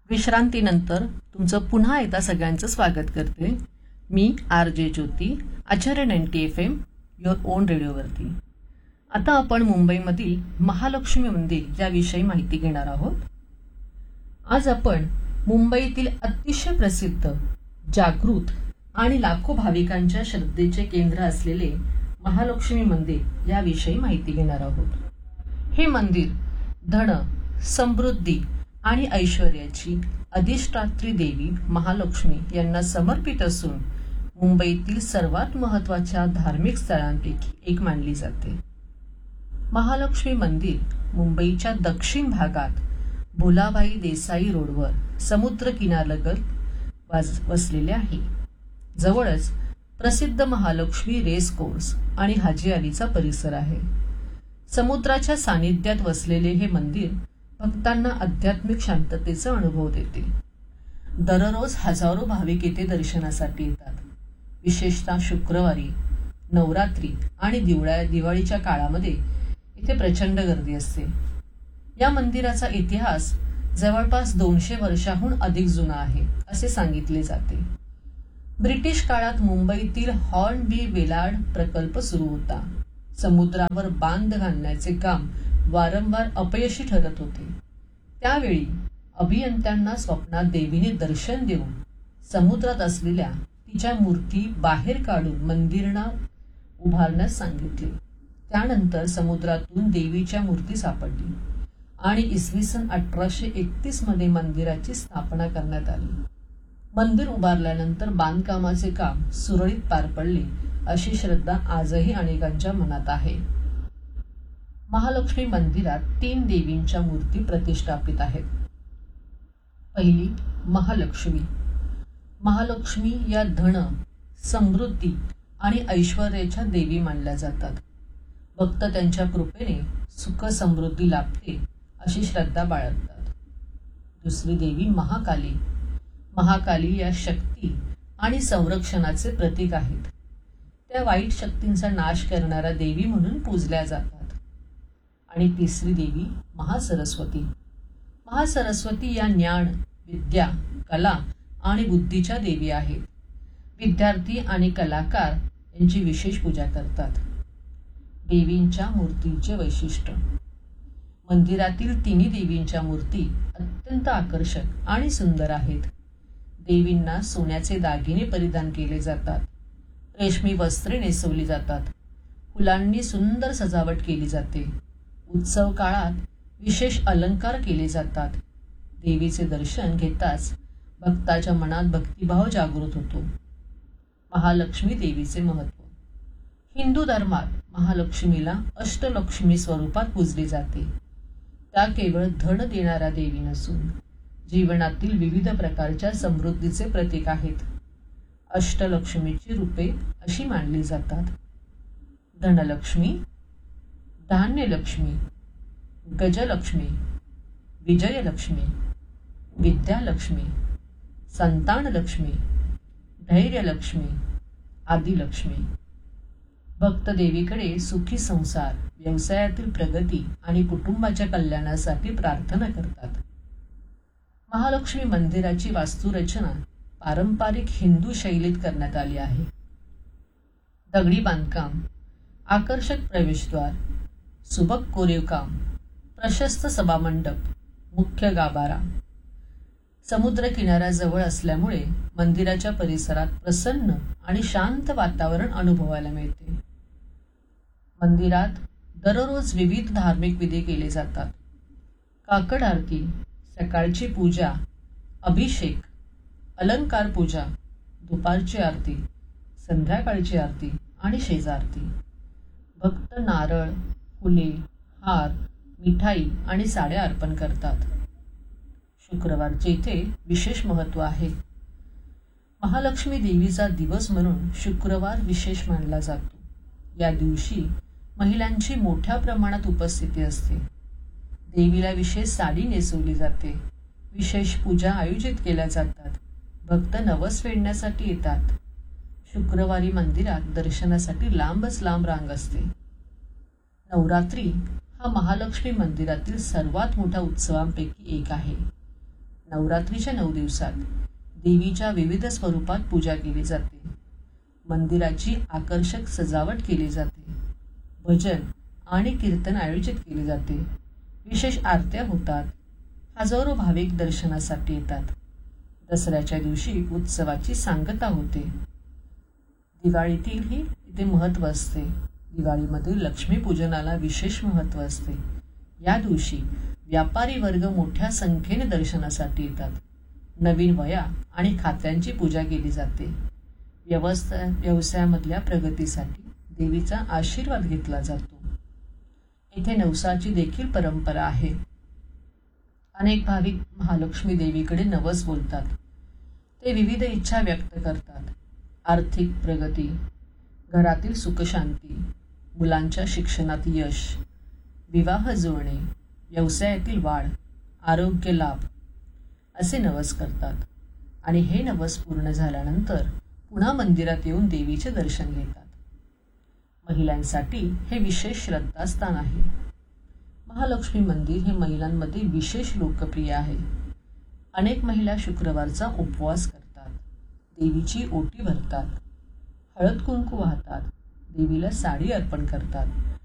विश्रांतीनंतर तुमचं पुन्हा एकदा सगळ्यांचं स्वागत करते. मी RJ Jyoti, Acharya 90 FM your on रेडिओवरती. आता आपण मुंबईमधील महालक्ष्मी मंदिर याविषयी माहिती घेणार आहोत. आज आपण मुंबईतील अतिशय प्रसिद्ध, जागृत आणि लाखो भाविकांच्या श्रद्धेचे केंद्र असलेले महालक्ष्मी मंदिर याविषयी माहिती घेणार आहोत. हे मंदिर धन, समृद्धी आणि ऐश्वर्याची अधिष्ठात्री देवी महालक्ष्मी यांना समर्पित असून मुंबईतील सर्वात महत्त्वाच्या धार्मिक स्थळांपैकी एक मानली जाते. महालक्ष्मी मंदिर मुंबईच्या दक्षिण भागात भुलाभाई देसाई रोडवर समुद्र किनाऱ्यालगत वसलेले आहे. जवळच प्रसिद्ध महालक्ष्मी रेस कोर्स आणि हाजी अलीचा परिसर आहे. समुद्राच्या सानिध्यात वसलेले हे मंदिर भक्तांना आध्यात्मिक शांततेचा अनुभव देते. दररोज हजारो भाविक येथे दर्शनासाठी येतात. विशेषतः शुक्रवारी, नवरात्री आणि दिवाळीच्या काळामध्ये इथे प्रचंड गर्दी असते. या मंदिराचा इतिहास जवळपास 200 वर्षाहून अधिक जुना आहे असे सांगितले जाते. ब्रिटिश काळात मुंबईतील हॉर्नबी वेलार्ड प्रकल्प सुरू होता. समुद्रावर बांध घालण्याचे काम वारंवार अपयशी ठरत होते. त्यावेळी अभियंत्यांना स्वप्नात देवीने दर्शन देऊन समुद्रात असलेल्या तिच्या मूर्ती बाहेर काढून मंदिरांना उभारण्यास सांगितले. त्यानंतर समुद्रातून देवीच्या मूर्ती सापडली आणि इसवी सन 1831 मध्ये मंदिराची स्थापना करण्यात आली. मंदिर उभारल्यानंतर बांधकामाचे काम सुरळीत पार पडले अशी श्रद्धा आजही अनेकांच्या मनात आहे. महालक्ष्मी मंदिरात 3 देवींच्या मूर्ती प्रतिष्ठापित आहेत. पहिली महालक्ष्मी. महालक्ष्मी या धन, समृद्धी आणि ऐश्वर्याच्या देवी मानल्या जातात. भक्त त्यांच्या कृपेने सुख समृद्धी लाभते अशी श्रद्धा बाळगतात. दुसरी देवी महाकाली. महाकाली या शक्ती आणि संरक्षणाचे प्रतीक आहेत. त्या वाईट शक्तींचा नाश करणाऱ्या देवी म्हणून पूजल्या जातात. आणि तिसरी देवी महासरस्वती. महासरस्वती या ज्ञान, विद्या, कला आणि बुद्धीच्या देवी आहेत. विद्यार्थी आणि कलाकार यांची विशेष पूजा करतात. देवींच्या मूर्तीचे वैशिष्ट्य. मंदिरातील तिन्ही देवींच्या मूर्ती अत्यंत आकर्षक आणि सुंदर आहेत. देवींना सोन्याचे दागिने परिधान केले जातात. रेशमी वस्त्रे नेसवली जातात. फुलांनी सुंदर सजावट केली जाते. उत्सव काळात विशेष अलंकार केले जातात. देवीचे दर्शन घेताच भक्ताच्या मनात भक्तिभाव जागृत होतो. महालक्ष्मी देवीचे महत्त्व. हिंदू धर्मात महालक्ष्मीला अष्टलक्ष्मी स्वरूपात पूजली जाते. त्या केवळ धन देणाऱ्या देवी नसून जीवनातील विविध प्रकारच्या समृद्धीचे प्रतीक आहेत. अष्टलक्ष्मीची रूपे अशी मानली जातात: धनलक्ष्मी, धान्यलक्ष्मी, गजलक्ष्मी, विजयलक्ष्मी, विद्यालक्ष्मी, संतानलक्ष्मी, धैर्यलक्ष्मी, आदिलक्ष्मी. भक्त देवीकडे सुखी संसार, व्यवसायातील प्रगती आणि कुटुंबाच्या कल्याणासाठी प्रार्थना करतात. महालक्ष्मी मंदिराची वास्तुरचना पारंपरिक हिंदू शैलीत करण्यात आली आहे. दगडी बांधकाम, आकर्षक प्रवेशद्वार, सुबक कोरीवकाम, प्रशस्त सभामंडप, मुख्य गाभारा. समुद्र किनाऱ्याजवळ असल्यामुळे मंदिराच्या परिसरात प्रसन्न आणि शांत वातावरण अनुभवायला मिळते. मंदिरात दररोज विविध धार्मिक विधी केले जातात. काकड आरती, सकाळची पूजा, अभिषेक, अलंकार पूजा, दुपारची आरती, संध्याकाळची आरती आणि शेजारती. भक्त नारळ, फुले, हार, मिठाई आणि साड्या अर्पण करतात. शुक्रवारचे इथे विशेष महत्त्व आहे. महालक्ष्मी देवीचा दिवस म्हणून शुक्रवार विशेष मानला जातो. या दिवशी महिलांची मोठ्या प्रमाणात उपस्थिती असते. देवीला विशेष साडी नेसवली जाते. विशेष पूजा आयोजित केल्या जातात. भक्त नवस फेडण्यासाठी येतात. शुक्रवारी मंदिरात दर्शनासाठी लांबच लांब रांग असते. नवरात्री हा महालक्ष्मी मंदिरातील सर्वात मोठ्या उत्सवांपैकी एक आहे. नवरात्रीच्या 9 दिवसात देवीच्या विविध स्वरूपात पूजा केली जाते. मंदिराची आकर्षक सजावट केली जाते. भजन आणि कीर्तन आयोजित केले जाते. विशेष आरत्या होतात. हजारो भाविक दर्शनासाठी येतात. दसऱ्याच्या दिवशी उत्सवाची सांगता होते. दिवाळीतीलही इथे महत्त्व असते. दिवाळीमध्ये लक्ष्मीपूजनाला विशेष महत्त्व असते. या दिवशी व्यापारी वर्ग मोठ्या संख्येने दर्शनासाठी येतात. नवीन वह्या आणि खात्यांची पूजा केली जाते. व्यवसायामधल्या प्रगतीसाठी देवीचा आशीर्वाद घेतला जातो. इथे नवसाची देखील परंपरा आहे. अनेक भाविक महालक्ष्मी देवीकडे नवस बोलतात. ते विविध इच्छा व्यक्त करतात. आर्थिक प्रगती, घरातील सुखशांती, मुलांच्या शिक्षणात यश, विवाह जुळणे, व्यवसायातील वाढ, आरोग्य लाभ असे नवस करतात. आणि हे नवस पूर्ण झाल्यानंतर पुन्हा मंदिरात येऊन देवीचे दर्शन घेतात. महिलांसाठी हे विशेष श्रद्धास्थान आहे. महालक्ष्मी मंदिर हे महिलांमध्ये विशेष लोकप्रिय आहे. अनेक महिला शुक्रवारचा उपवास करतात. देवीची ओटी भरतात. हळद कुंकू वाहतात. देवीला साडी अर्पण करतात